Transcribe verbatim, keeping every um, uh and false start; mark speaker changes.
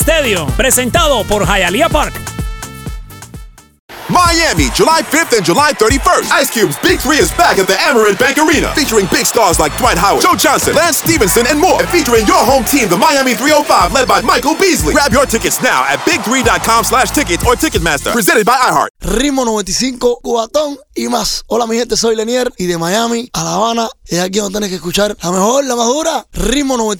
Speaker 1: Stadium, presentado por Hialeah Park.
Speaker 2: Miami, July fifth and July thirty-first. Ice Cube's Big Three is back at the Amerant Bank Arena, featuring big stars like Dwight Howard, Joe Johnson, Lance Stevenson, and more. And featuring your home team, the Miami three oh five, led by Michael Beasley. Grab your tickets now at big three dot com slash tickets or Ticketmaster. Presented by iHeart.
Speaker 3: Ritmo noventa y cinco, Cubatón y más. Hola mi gente, soy Lenier y de Miami a La Habana es aquí donde tienes que escuchar la mejor, la más dura. Ritmo noventa y cinco.